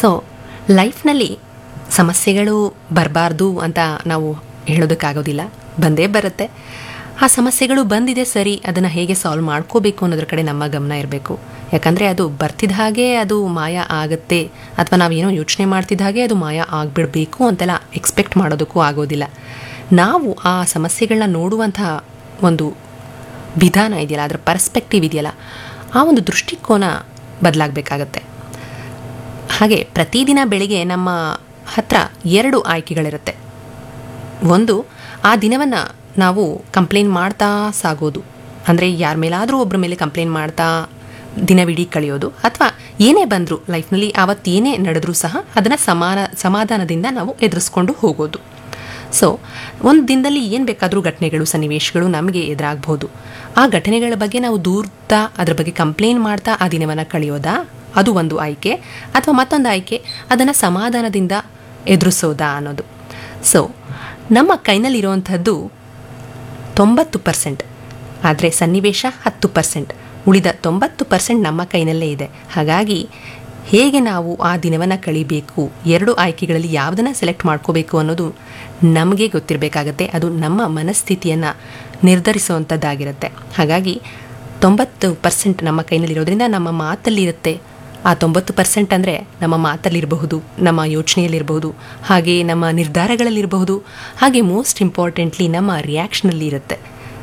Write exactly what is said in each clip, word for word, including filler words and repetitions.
So ಲೈಫ್ನಲ್ಲಿ ಸಮಸ್ಯೆಗಳು ಬರಬಾರ್ದು ಅಂತ ನಾವು ಹೇಳೋದಕ್ಕಾಗೋದಿಲ್ಲ, ಬಂದೇ ಬರುತ್ತೆ. ಆ ಸಮಸ್ಯೆಗಳು ಬಂದಿದೆ ಸರಿ, ಅದನ್ನು ಹೇಗೆ ಸಾಲ್ವ್ ಮಾಡ್ಕೋಬೇಕು ಅನ್ನೋದ್ರ ಕಡೆ ನಮ್ಮ ಗಮನ ಇರಬೇಕು. ಯಾಕಂದರೆ ಅದು ಬರ್ತಿದ್ದ ಹಾಗೆ ಅದು ಮಾಯ ಆಗುತ್ತೆ, ಅಥವಾ ನಾವೇನೋ ಯೋಚನೆ ಮಾಡ್ತಿದ್ದ ಹಾಗೆ ಅದು ಮಾಯ ಆಗಿಬಿಡಬೇಕು ಅಂತೆಲ್ಲ ಎಕ್ಸ್ಪೆಕ್ಟ್ ಮಾಡೋದಕ್ಕೂ ಆಗೋದಿಲ್ಲ. ನಾವು ಆ ಸಮಸ್ಯೆಗಳನ್ನ ನೋಡುವಂತಹ ಒಂದು ವಿಧಾನ ಇದೆಯಲ್ಲ, ಅದರ ಪರ್ಸ್ಪೆಕ್ಟಿವ್ ಇದೆಯಲ್ಲ, ಆ ಒಂದು ದೃಷ್ಟಿಕೋನ ಬದಲಾಗಬೇಕಾಗತ್ತೆ. ಹಾಗೆ ಪ್ರತಿದಿನ ಬೆಳಿಗ್ಗೆ ನಮ್ಮ ಹತ್ರ ಎರಡು ಆಯ್ಕೆಗಳಿರುತ್ತೆ. ಒಂದು, ಆ ದಿನವನ್ನು ನಾವು ಕಂಪ್ಲೇಂಟ್ ಮಾಡ್ತಾ ಸಾಗೋದು, ಅಂದರೆ ಯಾರ ಮೇಲಾದರೂ ಒಬ್ಬರ ಮೇಲೆ ಕಂಪ್ಲೇಂಟ್ ಮಾಡ್ತಾ ದಿನವಿಡೀ ಕಳೆಯೋದು, ಅಥವಾ ಏನೇ ಬಂದರೂ ಲೈಫ್ನಲ್ಲಿ ಆವತ್ತು ಏನೇ ನಡೆದ್ರೂ ಸಹ ಅದನ್ನು ಸಮಾನ ಸಮಾಧಾನದಿಂದ ನಾವು ಎದುರಿಸ್ಕೊಂಡು ಹೋಗೋದು. ಸೊ ಒಂದು ದಿನದಲ್ಲಿ ಏನು ಬೇಕಾದರೂ ಘಟನೆಗಳು ಸನ್ನಿವೇಶಗಳು ನಮಗೆ ಎದುರಾಗ್ಬೋದು. ಆ ಘಟನೆಗಳ ಬಗ್ಗೆ ನಾವು ದೂರ್ತಾ ಅದ್ರ ಬಗ್ಗೆ ಕಂಪ್ಲೇಂಟ್ ಮಾಡ್ತಾ ಆ ದಿನವನ್ನು ಕಳೆಯೋದಾ, ಅದು ಒಂದು ಆಯ್ಕೆ. ಅಥವಾ ಮತ್ತೊಂದು ಆಯ್ಕೆ, ಅದನ್ನು ಸಮಾಧಾನದಿಂದ ಎದುರಿಸೋದಾ ಅನ್ನೋದು. ಸೊ ನಮ್ಮ ಕೈನಲ್ಲಿರುವಂಥದ್ದು ತೊಂಬತ್ತು ಪರ್ಸೆಂಟ್, ಆದರೆ ಸನ್ನಿವೇಶ ಹತ್ತು ಪರ್ಸೆಂಟ್. ಉಳಿದ ತೊಂಬತ್ತು ಪರ್ಸೆಂಟ್ ನಮ್ಮ ಕೈನಲ್ಲೇ ಇದೆ. ಹಾಗಾಗಿ ಹೇಗೆ ನಾವು ಆ ದಿನವನ್ನು ಕಳಿಬೇಕು, ಎರಡು ಆಯ್ಕೆಗಳಲ್ಲಿ ಯಾವುದನ್ನು ಸೆಲೆಕ್ಟ್ ಮಾಡ್ಕೋಬೇಕು ಅನ್ನೋದು ನಮಗೆ ಗೊತ್ತಿರಬೇಕಾಗತ್ತೆ. ಅದು ನಮ್ಮ ಮನಸ್ಥಿತಿಯನ್ನು ನಿರ್ಧರಿಸುವಂಥದ್ದಾಗಿರುತ್ತೆ. ಹಾಗಾಗಿ ತೊಂಬತ್ತು ಪರ್ಸೆಂಟ್ ನಮ್ಮ ಕೈನಲ್ಲಿರೋದ್ರಿಂದ ನಮ್ಮ ಮಾತಲ್ಲಿರುತ್ತೆ. ಆ ತೊಂಬತ್ತು ಪರ್ಸೆಂಟ್ ಅಂದರೆ ನಮ್ಮ ಮಾತಲ್ಲಿರಬಹುದು, ನಮ್ಮ ಯೋಚನೆಯಲ್ಲಿರಬಹುದು, ಹಾಗೆ ನಮ್ಮ ನಿರ್ಧಾರಗಳಲ್ಲಿರಬಹುದು, ಹಾಗೆ ಮೋಸ್ಟ್ ಇಂಪಾರ್ಟೆಂಟ್ಲಿ ನಮ್ಮ ರಿಯಾಕ್ಷನಲ್ಲಿ ಇರುತ್ತೆ.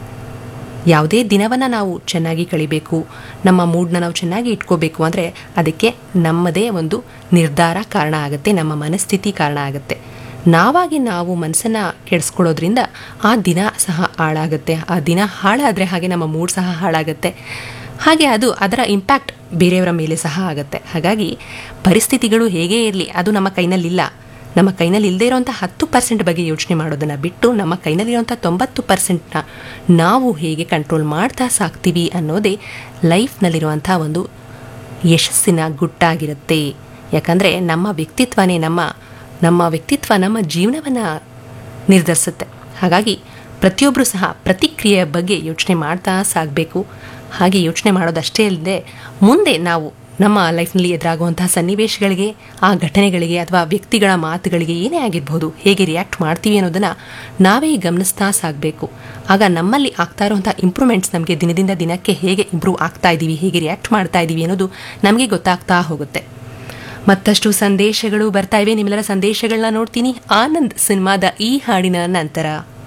ಯಾವುದೇ ದಿನವನ್ನು ನಾವು ಚೆನ್ನಾಗಿ ಕಳಿಬೇಕು, ನಮ್ಮ ಮೂಡ್ನ ನಾವು ಚೆನ್ನಾಗಿ ಇಟ್ಕೋಬೇಕು ಅಂದರೆ ಅದಕ್ಕೆ ನಮ್ಮದೇ ಒಂದು ನಿರ್ಧಾರ ಕಾರಣ ಆಗುತ್ತೆ, ನಮ್ಮ ಮನಸ್ಥಿತಿ ಕಾರಣ ಆಗುತ್ತೆ. ನಾವಾಗಿ ನಾವು ಮನಸ್ಸನ್ನು ಕೆಡಿಸ್ಕೊಳ್ಳೋದ್ರಿಂದ ಆ ದಿನ ಸಹ ಹಾಳಾಗುತ್ತೆ. ಆ ದಿನ ಹಾಳಾದರೆ ಹಾಗೆ ನಮ್ಮ ಮೂಡ್ ಸಹ ಹಾಳಾಗುತ್ತೆ. ಹಾಗೆ ಅದು ಅದರ ಇಂಪ್ಯಾಕ್ಟ್ ಬೇರೆಯವರ ಮೇಲೆ ಸಹ ಆಗುತ್ತೆ. ಹಾಗಾಗಿ ಪರಿಸ್ಥಿತಿಗಳು ಹೇಗೇ ಇರಲಿ, ಅದು ನಮ್ಮ ಕೈನಲ್ಲಿಲ್ಲ. ನಮ್ಮ ಕೈನಲ್ಲಿ ಇಲ್ಲದೇ ಇರೋಂಥ ಹತ್ತು ಪರ್ಸೆಂಟ್ ಬಗ್ಗೆ ಯೋಚನೆ ಮಾಡೋದನ್ನು ಬಿಟ್ಟು ನಮ್ಮ ಕೈನಲ್ಲಿರೋಂಥ ತೊಂಬತ್ತು ಪರ್ಸೆಂಟ್ನ ನಾವು ಹೇಗೆ ಕಂಟ್ರೋಲ್ ಮಾಡ್ತಾ ಸಾಕ್ತೀವಿ ಅನ್ನೋದೇ ಲೈಫ್ನಲ್ಲಿರುವಂಥ ಒಂದು ಯಶಸ್ಸಿನ ಗುಟ್ಟಾಗಿರುತ್ತೆ. ಯಾಕಂದರೆ ನಮ್ಮ ವ್ಯಕ್ತಿತ್ವನೇ ನಮ್ಮ ನಮ್ಮ ವ್ಯಕ್ತಿತ್ವ ನಮ್ಮ ಜೀವನವನ್ನು ನಿರ್ಧರಿಸುತ್ತೆ. ಹಾಗಾಗಿ ಪ್ರತಿಯೊಬ್ಬರೂ ಸಹ ಪ್ರತಿಕ್ರಿಯೆಯ ಬಗ್ಗೆ ಯೋಚನೆ ಮಾಡ್ತಾ ಸಾಗಬೇಕು. ಹಾಗೆ ಯೋಚನೆ ಮಾಡೋದಷ್ಟೇ ಅಲ್ಲದೆ ಮುಂದೆ ನಾವು ನಮ್ಮ ಲೈಫ್ನಲ್ಲಿ ಎದುರಾಗುವಂತಹ ಸನ್ನಿವೇಶಗಳಿಗೆ, ಆ ಘಟನೆಗಳಿಗೆ ಅಥವಾ ವ್ಯಕ್ತಿಗಳ ಮಾತುಗಳಿಗೆ ಏನೇ ಆಗಿರ್ಬೋದು, ಹೇಗೆ ರಿಯಾಕ್ಟ್ ಮಾಡ್ತೀವಿ ಅನ್ನೋದನ್ನು ನಾವೇ ಗಮನಿಸ್ತಾ ಸಾಗಬೇಕು. ಆಗ ನಮ್ಮಲ್ಲಿ ಆಗ್ತಾ ಇರುವಂಥ ಇಂಪ್ರೂವ್ಮೆಂಟ್ಸ್ ನಮಗೆ ದಿನದಿಂದ ದಿನಕ್ಕೆ ಹೇಗೆ ಇಂಪ್ರೂವ್ ಆಗ್ತಾ ಇದ್ದೀವಿ, ಹೇಗೆ ರಿಯಾಕ್ಟ್ ಮಾಡ್ತಾ ಇದ್ದೀವಿ ಅನ್ನೋದು ನಮಗೆ ಗೊತ್ತಾಗ್ತಾ ಹೋಗುತ್ತೆ. ಮತ್ತಷ್ಟು ಸಂದೇಶಗಳು ಬರ್ತಾ ಇವೆ. ನಿಮ್ಮೆಲ್ಲರ ಸಂದೇಶಗಳನ್ನ ನೋಡ್ತೀನಿ ಆನಂದ್ ಸಿನಿಮಾದ ಈ ಹಾಡಿನ ನಂತರ.